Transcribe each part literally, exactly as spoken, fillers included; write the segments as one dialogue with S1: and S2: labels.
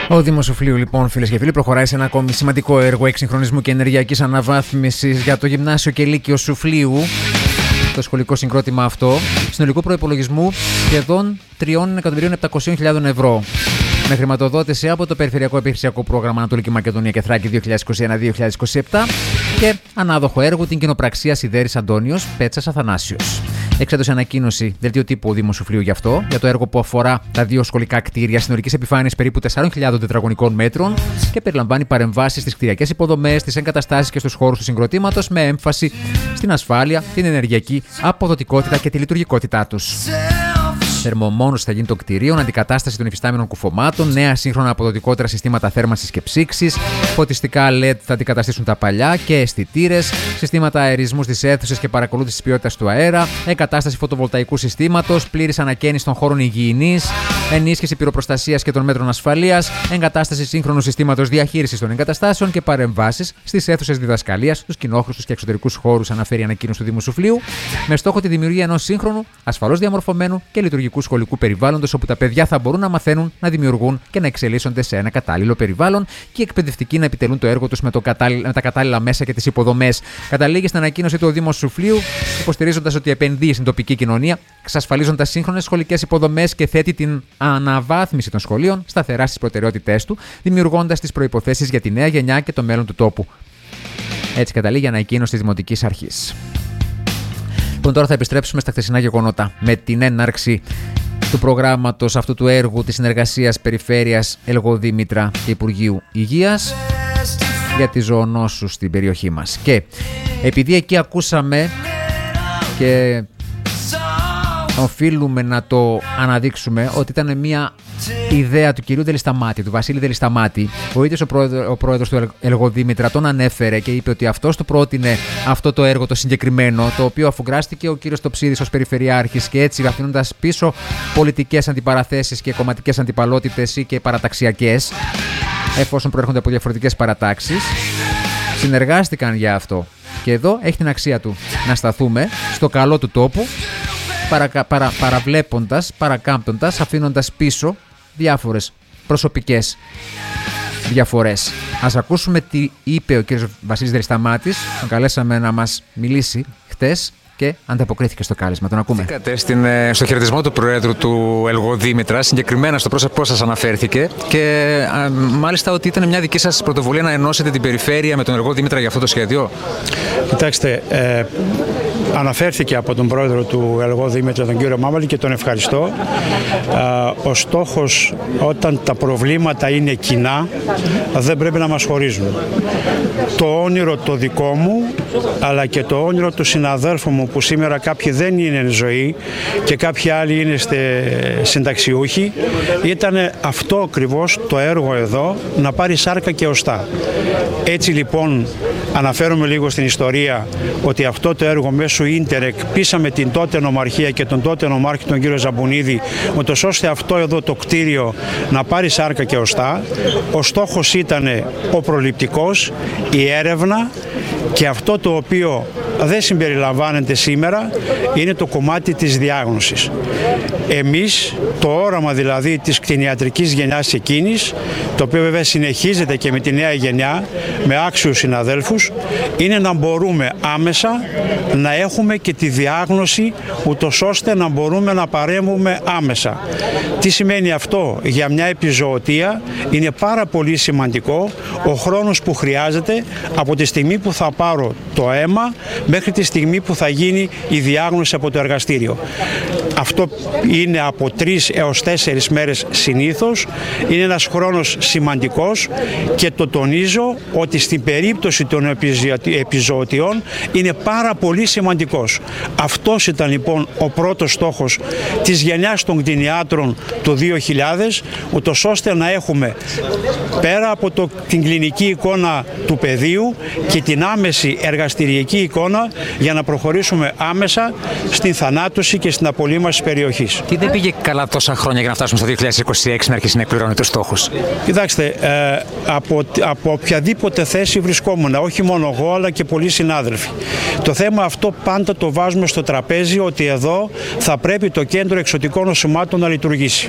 S1: Ο Δήμος Σουφλίου, λοιπόν, φίλες και φίλοι, προχωράει σε ένα ακόμη σημαντικό έργο εξυγχρονισμού και ενεργειακής αναβάθμισης για το Γυμνάσιο και Λύκειο Σουφλίου. Το σχολικό συγκρότημα αυτό, συνολικού προϋπολογισμού σχεδόν τρία εκατομμύρια επτακόσιες χιλιάδες ευρώ. Με χρηματοδότηση από το Περιφερειακό Επιχειρησιακό Πρόγραμμα Ανατολική Μακεδονία και Θράκη δύο χιλιάδες είκοσι ένα με δύο χιλιάδες είκοσι επτά και ανάδοχο έργου την κοινοπραξία Σιδέρης Αντώνιος Πέτσας Αθανάσιος. Εξέδωσε ανακοίνωση δελτίο τύπου ο Δήμος Σουφλίου γι' αυτό, για το έργο που αφορά τα δύο σχολικά κτίρια συνολικής επιφάνειας περίπου τεσσάρων χιλιάδων τετραγωνικών μέτρων και περιλαμβάνει παρεμβάσεις στις κτηριακές υποδομές, στις εγκαταστάσεις και στους χώρους του συγκροτήματος, με έμφαση στην ασφάλεια, την ενεργειακή αποδοτικότητα και τη λειτουργικότητά τους. Θερμομόνωση θα γίνει των κτηρίων, αντικατάσταση των υφιστάμενων κουφωμάτων, νέα σύγχρονα αποδοτικότερα συστήματα θέρμανσης και ψήξης, φωτιστικά ελ ι ντι θα αντικαταστήσουν τα παλιά και αισθητήρες, συστήματα αερισμού στις αίθουσες και παρακολούθηση της ποιότητας του αέρα, εγκατάσταση φωτοβολταϊκού συστήματος, πλήρης ανακαίνιση των χώρων υγιεινής, ενίσχυση πυροπροστασίας και των μέτρων ασφαλείας, εγκατάσταση σύγχρονου συστήματος διαχείρισης των εγκαταστάσεων και παρεμβάσεις στις αίθουσες διδασκαλίας, στους κοινόχρηστους και εξωτερικούς χώρους, αναφέρει η ανακοίνωση του Δήμου Σουφλίου, με στόχο τη δημιουργία ενός σύγχρονου, ασφαλώς διαμορφωμένου και λειτουργικού σχολικού περιβάλλοντος, όπου τα παιδιά θα μπορούν να μαθαίνουν, να δημιουργούν και να εξελίσσονται σε ένα κατάλληλο περιβάλλον και οι εκπαιδευτικοί να επιτελούν το έργο τους με, το κατάλληλα, με τα κατάλληλα μέσα και τις υποδομές. Καταλήγει στην ανακοίνωση του Δήμου Σουφλίου, υποστηρίζοντας ότι επενδύει στην τοπική κοινωνία, εξασφαλίζοντας σύγχρονες σχολικές υποδομές και θέτει την αναβάθμιση των σχολείων σταθερά στις προτεραιότητές του, δημιουργώντας τις προϋποθέσεις για τη νέα γενιά και το μέλλον του τόπου. Έτσι καταλήγει η ανακοίνωση της Δημοτικής Αρχής. Λοιπόν, τώρα θα επιστρέψουμε στα χθεσινά γεγονότα με την έναρξη του προγράμματος αυτού του έργου της συνεργασίας Περιφέρειας Ελγοδήμητρα και Υπουργείου Υγείας για τις ζωονόσους στην περιοχή μας. Και επειδή εκεί ακούσαμε και οφείλουμε να το αναδείξουμε ότι ήταν μια ιδέα του κυρίου Δελισταμάτη, του Βασίλη Δελισταμάτη, ο ίδιος ο, πρόεδρο, ο πρόεδρος του Ελγοδήμητρα τον ανέφερε και είπε ότι αυτός του πρότεινε αυτό το έργο το συγκεκριμένο, το οποίο αφουγκράστηκε ο κύριος Τοψίδης ως Περιφερειάρχης και έτσι αφήνοντας πίσω πολιτικές αντιπαραθέσεις και κομματικές αντιπαλότητες ή και παραταξιακές, εφόσον προέρχονται από διαφορετικές παρατάξεις, συνεργάστηκαν για αυτό. Και εδώ έχει την αξία του να σταθούμε στο καλό του τόπου, Παρα, παρα, παραβλέποντας, παρακάμπτοντας, αφήνοντας πίσω διάφορες προσωπικές διαφορές. Ας ακούσουμε τι είπε ο κ. Βασίλης Δελισταμάτης, τον καλέσαμε να μας μιλήσει χτες και ανταποκρίθηκε στο κάλεσμα. Τον ακούμε.
S2: Στην, στο χαιρετισμό του Προέδρου του Ελγοδήμητρα, συγκεκριμένα στο πρόσωπό σας αναφέρθηκε και α, μάλιστα ότι ήταν μια δική σας πρωτοβουλία να ενώσετε την περιφέρεια με τον Ελγοδήμητρα για αυτό το σχέδιο.
S3: Κοιτάξτε, ε, αναφέρθηκε από τον Πρόεδρο του Ελγοδήμητρα, τον κύριο Μάμαλη, και τον ευχαριστώ. Ε, ο στόχος, όταν τα προβλήματα είναι κοινά, δεν πρέπει να μας χωρίζουν. Το όνειρο το δικό μου, αλλά και το όνειρο του συναδέλφου μου, που σήμερα κάποιοι δεν είναι εν ζωή και κάποιοι άλλοι είναι συνταξιούχοι, ήταν αυτό ακριβώς το έργο εδώ, να πάρει σάρκα και οστά. Έτσι λοιπόν αναφέρομαι λίγο στην ιστορία, ότι αυτό το έργο μέσω Ίντερεκ πείσαμε την τότε νομαρχία και τον τότε νομάρχη τον κύριο Ζαμπουνίδη, ούτως ώστε αυτό εδώ το κτίριο να πάρει σάρκα και οστά. Ο στόχος ήταν ο προληπτικός, η έρευνα, και αυτό το οποίο δεν συμπεριλαμβάνεται σήμερα είναι το κομμάτι της διάγνωσης. Εμείς, το όραμα δηλαδή της κτηνιατρικής γενιάς εκείνης, το οποίο βέβαια συνεχίζεται και με τη νέα γενιά, με άξιους συναδέλφους, είναι να μπορούμε άμεσα να έχουμε και τη διάγνωση, ούτως ώστε να μπορούμε να παρέμβουμε άμεσα. Τι σημαίνει αυτό? Για μια επιζωοτία είναι πάρα πολύ σημαντικό ο χρόνος που χρειάζεται από τη στιγμή που θα πάρω το αίμα μέχρι τη στιγμή που θα γίνει η διάγνωση από το εργαστήριο. Αυτό είναι από τρεις έως τέσσερις μέρες συνήθως. Είναι ένας χρόνος σημαντικός και το τονίζω ότι στην περίπτωση των επιζωοτιών είναι πάρα πολύ σημαντικός. Αυτός ήταν λοιπόν ο πρώτος στόχος της γενιάς των κτηνιάτρων του δύο χιλιάδες, ούτως ώστε να έχουμε πέρα από το, την κλινική εικόνα του πεδίου και την άμεση εργαστηριακή εικόνα, για να προχωρήσουμε άμεσα στην θανάτωση και στην απολύτωση κλίμα της περιοχής.
S2: Τι δεν πήγε καλά τόσα χρόνια για να φτάσουμε στο δύο χιλιάδες είκοσι έξι να αρχίσει να εκπληρώνει τους στόχους?
S3: Κοιτάξτε, ε, από, από οποιαδήποτε θέση βρισκόμουν, όχι μόνο εγώ αλλά και πολλοί συνάδελφοι. Το θέμα αυτό πάντα το βάζουμε στο τραπέζι, ότι εδώ θα πρέπει το κέντρο εξωτικών νοσημάτων να λειτουργήσει.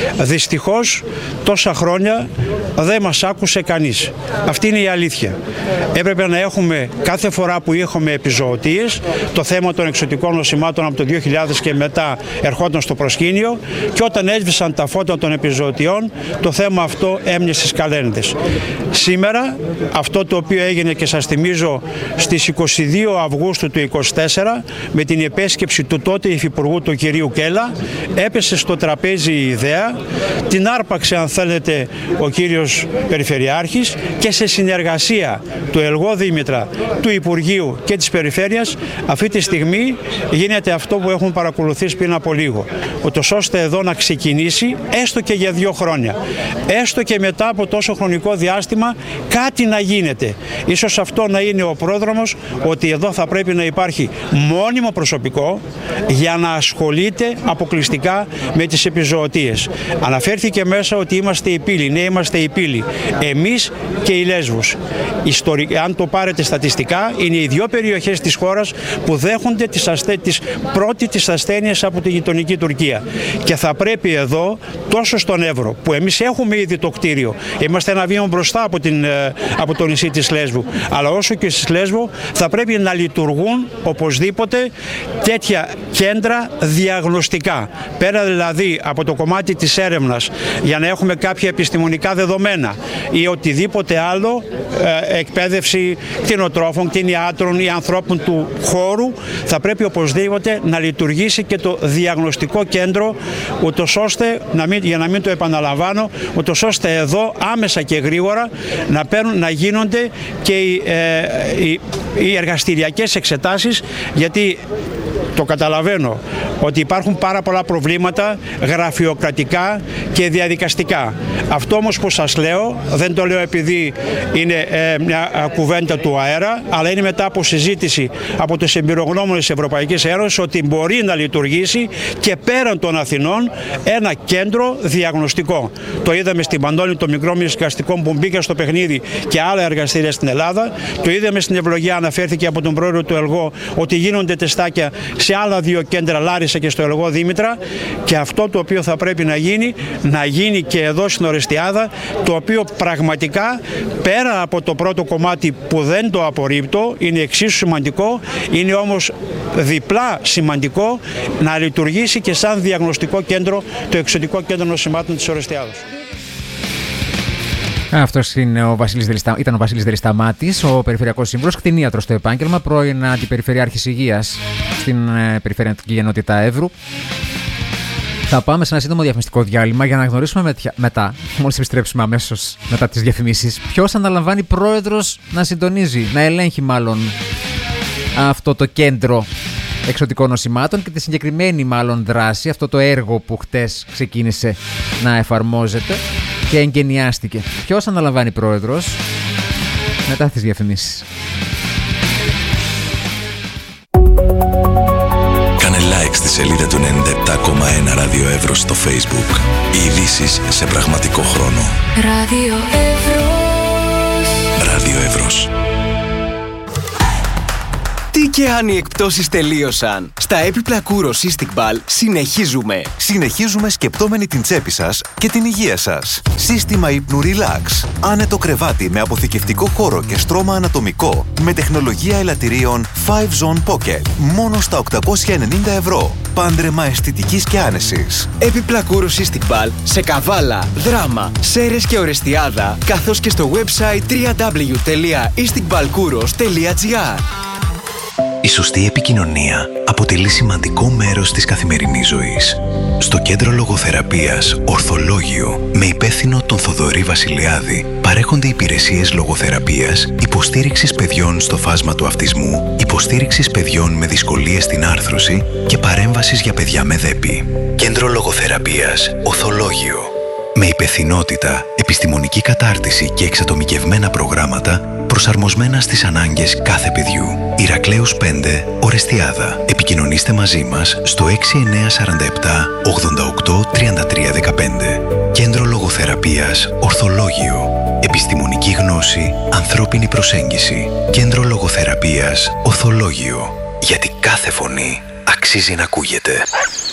S3: Δυστυχώς τόσα χρόνια δεν μας άκουσε κανείς. Αυτή είναι η αλήθεια. Έπρεπε να έχουμε κάθε φορά που είχαμε επιζωοτίες, το θέμα των εξωτικών νοσημάτων από το δύο χιλιάδες και μετά ερχόταν στο προσκήνιο, και όταν έσβησαν τα φώτα των επιζωοτιών, το θέμα αυτό έμεινε στις καλένδες. Σήμερα αυτό το οποίο έγινε, και σας θυμίζω, στις είκοσι δύο Αυγούστου του είκοσι τέσσερα με την επίσκεψη του τότε υφυπουργού του κυρίου Κέλλα, έπεσε στο τραπέζι η ιδέα, την άρπαξε αν θέλετε ο κύριος Περιφερειάρχης, και σε συνεργασία του ΕΛΓΟ Δήμητρα, του Υπουργείου και της Περιφέρειας αυτή τη στιγμή γίνεται αυτό που έχουμε παρακολουθήσει πριν από λίγο, ούτως ώστε εδώ να ξεκινήσει έστω και για δύο χρόνια, έστω και μετά από τόσο χρονικό διάστημα κάτι να γίνεται. Ίσως αυτό να είναι ο πρόδρομος, ότι εδώ θα πρέπει να υπάρχει μόνιμο προσωπικό για να ασχολείται αποκλειστικά με τις επιζωοτίες. Αναφέρθηκε μέσα ότι είμαστε η πύλη. Ναι, είμαστε η πύλη. Εμείς και η Λέσβος. Ιστορικά, αν το πάρετε στατιστικά, είναι οι δύο περιοχές της χώρας που δέχονται τις, ασθέ... τις πρώτη τις ασθένειες από τη γειτονική Τουρκία. Και θα πρέπει εδώ, τόσο στον Εύρο, που εμείς έχουμε ήδη το κτίριο, είμαστε ένα βήμα μπροστά από, την, από το νησί της Λέσβου, αλλά όσο και στις Λέσβο θα πρέπει να λειτουργούν οπωσδήποτε τέτοια κέντρα διαγνωστικά. Πέρα δηλαδή από το κομμάτι της έρευνας, για να έχουμε κάποια επιστημονικά δεδομένα ή οτιδήποτε άλλο, ε, εκπαίδευση κτηνοτρόφων, κτηνιάτρων ή ανθρώπων του χώρου, θα πρέπει οπωσδήποτε να λειτουργήσει και το διαγνωστικό κέντρο, ούτως ώστε, να μην, για να μην το επαναλαμβάνω, ούτως ώστε εδώ άμεσα και γρήγορα να, παίρνουν, να γίνονται και οι, ε, οι, οι εργαστηριακές εξετάσεις, γιατί το καταλαβαίνω ότι υπάρχουν πάρα πολλά προβλήματα γραφειοκρατικά και διαδικαστικά. Αυτό όμως που σας λέω, δεν το λέω επειδή είναι ε, μια κουβέντα του αέρα, αλλά είναι μετά από συζήτηση από τους εμπειρογνώμονες της Ευρωπαϊκής Ένωσης, ότι μπορεί να λειτουργήσει και πέραν των Αθηνών ένα κέντρο διαγνωστικό. Το είδαμε στην Πανώνη των μικρών μυσκαστικών που μπήκε στο παιχνίδι και άλλα εργαστήρια στην Ελλάδα. Το είδαμε στην Ευλογία, αναφέρθηκε από τον πρόεδρο του ΕΛΓΟ, ότι γίνονται τεστάκια σε άλλα δύο κέντρα, Λάρισα και στο ΕΛΓΟ Δήμητρα, και αυτό το οποίο θα πρέπει να γίνει, να γίνει και εδώ στην Ορεστιάδα, το οποίο πραγματικά πέρα από το πρώτο κομμάτι που δεν το απορρίπτω, είναι εξίσου σημαντικό, είναι όμως διπλά σημαντικό να λειτουργήσει και σαν διαγνωστικό κέντρο το εξωτικό κέντρο νοσημάτων της Ορεστιάδος.
S1: Αυτός είναι ο Βασίλης Δελιστα... ήταν ο Βασίλης Δελισταμάτης, ο Περιφερειακός Σύμβουλος, κτηνίατρος στο επάγγελμα, πρώην Αντιπεριφερειάρχης Υγείας στην ε, Περιφερειακή Ενότητα Εύρου. Θα πάμε σε ένα σύντομο διαφημιστικό διάλειμμα για να γνωρίσουμε με... μετά, μόλις επιστρέψουμε αμέσως μετά τις διαφημίσεις, ποιος αναλαμβάνει πρόεδρος να συντονίζει, να ελέγχει μάλλον αυτό το κέντρο εξωτικών νοσημάτων και τη συγκεκριμένη μάλλον δράση, αυτό το έργο που χτες ξεκίνησε να εφαρμόζεται και εγκαινιάστηκε. Ποιος αναλαμβάνει πρόεδρος μετά τις διαφημίσεις.
S4: Κάνε like στη σελίδα του ενενήντα επτά κόμμα ένα Ράδιο Εύρος στο Facebook. Οι ειδήσεις σε πραγματικό χρόνο. Ράδιο Εύρος. Ράδιο Εύρος.
S5: Τι και αν οι εκπτώσεις τελείωσαν. Στα έπιπλα Kouros Istiqbal συνεχίζουμε.
S6: Συνεχίζουμε σκεπτόμενοι την τσέπη σας και την υγεία σας. Σύστημα ύπνου Relax. Άνετο κρεβάτι με αποθηκευτικό χώρο και στρώμα ανατομικό. Με τεχνολογία ελαττηρίων φάιβ Zone Pocket. Μόνο στα οκτακόσια ενενήντα ευρώ. Πάντρεμα αισθητικής και άνεσης.
S5: Έπιπλα Kouros Istiqbal σε Καβάλα, Δράμα, Σέρρες και Ορεστιάδα, καθώς και στο website double-u double-u double-u τελεία istiqbalkouros τελεία gr.
S4: Η σωστή επικοινωνία αποτελεί σημαντικό μέρος της καθημερινής ζωής. Στο Κέντρο Λογοθεραπείας Ορθολόγιο, με υπεύθυνο τον Θοδωρή Βασιλιάδη, παρέχονται υπηρεσίες λογοθεραπείας, υποστήριξης παιδιών στο φάσμα του αυτισμού, υποστήριξης παιδιών με δυσκολίες στην άρθρωση και παρέμβασης για παιδιά με δέπη. Κέντρο Λογοθεραπείας Ορθολόγιο. Με υπευθυνότητα, επιστημονική κατάρτιση και εξατομικευμένα προγράμματα προσαρμοσμένα στις ανάγκες κάθε παιδιού. Ηρακλέους πέντε, Ορεστιάδα. Επικοινωνήστε μαζί μας στο έξι εννιά τέσσερα επτά ογδόντα οκτώ τριάντα τρία δεκαπέντε. Κέντρο Λογοθεραπείας Ορθολόγιο. Επιστημονική γνώση, ανθρώπινη προσέγγιση. Κέντρο Λογοθεραπείας Ορθολόγιο. Γιατί κάθε φωνή αξίζει να ακούγεται.